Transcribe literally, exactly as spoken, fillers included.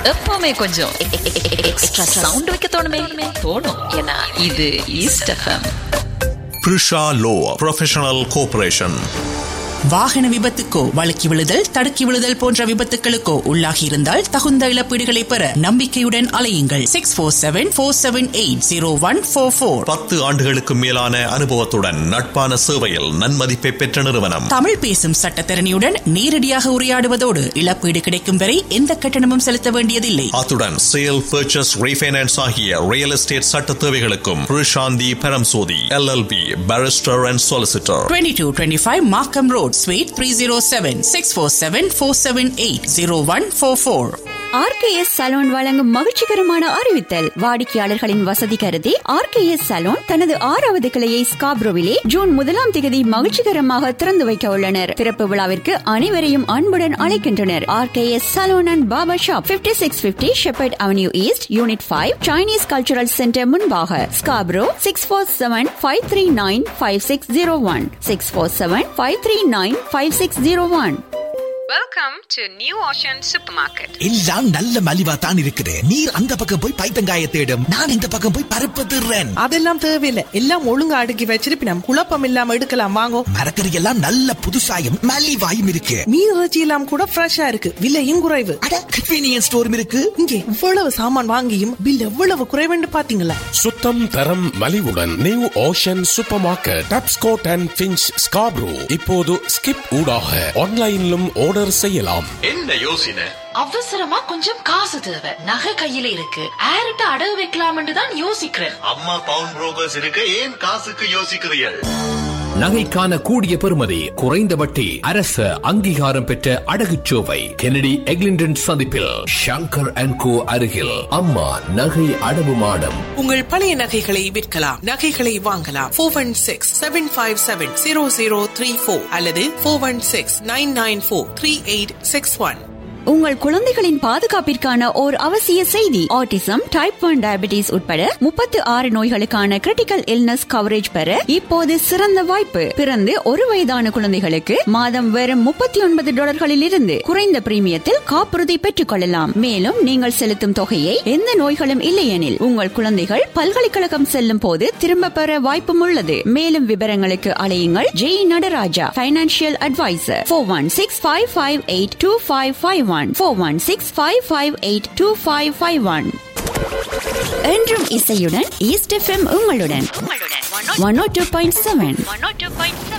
எப்பவுமே கொஞ்சம் extra sound வைக்க தோணுமே தோணும். ஏன்னா இது east FM. Prisha Law Professional Corporation. வாகன விபத்துக்கோ வழுக்கி விழுதல் தடுக்கி விழுதல் போன்ற விபத்துகளுக்கோ உள்ளாகி இருந்தால் தகுந்த இழப்பீடுகளை பெற நம்பிக்கையுடன் அலையுங்கள். Six four seven four seven eight zero one four four. பத்து ஆண்டுகளுக்கு மேலான அனுபவத்துடன் நட்பான சேவையில் நன்மதிப்பை பெற்ற நிறுவனம். தமிழ் பேசும் சட்டத்தரணியுடன் நேரடியாக உரையாடுவதோடு இழப்பீடு கிடைக்கும் வரை எந்த கட்டணமும் செலுத்த வேண்டியதில்லை. அத்துடன் சேல், பர்ச்சேஸ், ரீஃபைனான்ஸ் ஆகிய ரியல் எஸ்டேட் சட்ட தேவைகளுக்கும் Prishanthi Paramsothy LLB barrister and solicitor. Twenty two twenty five மார்க்கம் road, Suite three oh seven, six four seven four seven eight zero one four four. RKS salon வழங்கும் மகிழ்ச்சிகரமான அறிவித்தல். வாடிக்கையாளர்களின் வசதி கருதி ஆர்கேஎஸ் சலூன் தனது ஆறாவது கிளையை ஸ்காப்ரோவிலே ஜூன் முதலாம் தேதி மகிழ்ச்சிகரமாக திறந்து வைக்க உள்ளனர். திறப்பு விழாவிற்கு அனைவரையும் அன்புடன் அழைக்கின்றனர். RKS salon and barber shop fifty six fifty shepherd avenue east, unit five, Chinese cultural centre முன்பாக, Scarborough. Six four seven five three nine five six zero one six four seven five three nine five six zero one. Welcome to New Ocean Supermarket. எல்லாம் நல்ல மலிவா தான் இருக்குது. நீர் அந்த பக்கம் போய் பைத்தங்காய தேடும், நான் இந்த பக்கம் போய் பருப்பு திருறேன். அதெல்லாம் தேவையில்லை, எல்லாம் ஒழுங்கா அடுக்கி வச்சிருப்பினம். குழப்பம் இல்லாம எடுக்கலாம் வாங்கோ. மரக்கறி எல்லாம் நல்ல புதுசாயும் மலிவாயும் இருக்கு. மீன் இறைச்சி எல்லாம் கூட ஃப்ரெஷ்ஷா இருக்கு, விலையும் குறைவு. அட கன்வீனியன்ஸ் ஸ்டோரும் இருக்கு. இங்கே இவ்வளவு சாமான் வாங்கியும் பில் எவ்வளவு குறைவுன்னு பாத்தீங்களா? சுத்தம், தரம், மலிவுடன் new ocean super market, Tapscott and pinch, Scarborough. இப்போது ஸ்கிப் ஊடாக ஆன்லைனிலும் ஆர்டர் செய்யலாம். என்ன யோசனை? அவசரமா கொஞ்சம் காசு தேவை, நகை கையில இருக்கு, ஏறிட்டு அடகு வைக்கலாம்னு தான் யோசிக்கிறேன். அம்மா பவுன் புரோக்கர்ஸ் இருக்கு, ஏன் காசுக்கு யோசிக்கிறீர்கள்? நகைக்கான கூடிய பெறுமதி, குறைந்த வட்டி, அரசு அங்கீகாரம் பெற்ற அடகுச்சோவை கெனடி எக்லிண்டன் சந்திப்பில் ஷங்கர் அண்ட் கோ அருகில் அம்மா நகை அடவு மாடம். உங்கள் பழைய நகைகளை விற்கலாம், நகைகளை வாங்கலாம். Four one six seven five seven zero zero three four அல்லது four one six nine nine four three eight six one. உங்கள் குழந்தைகளின் பாதுகாப்பிற்கான ஓர் அவசிய செய்தி. ஆட்டிசம், டைப் ஒன் டயபிட்டிஸ் உட்பட முப்பத்து ஆறு நோய்களுக்கான கிரிட்டிக்கல் இல்னஸ் கவரேஜ் பெற இப்போது சிறந்த வாய்ப்பு. பிறந்து ஒரு வயதான குழந்தைகளுக்கு மாதம் வெறும் முப்பத்தி ஒன்பது டாலர்களில் இருந்து குறைந்த பிரீமியத்தில் காப்புறுதி பெற்றுக் கொள்ளலாம். மேலும் நீங்கள் செலுத்தும் தொகையை எந்த நோய்களும் இல்லையெனில் உங்கள் குழந்தைகள் பல்கலைக்கழகம் செல்லும் போது திரும்ப பெற வாய்ப்பும் உள்ளது. மேலும் விவரங்களுக்கு அழையுங்கள் Jai Nataraja, financial advisor. Four one six five five eight two five five four one six five five eight two five five one. என்றும் இசையுடன் ஈஸ்ட் எஃப்எம் உங்களுடன் ஒன் ஓ டூ பாயிண்ட் செவன்.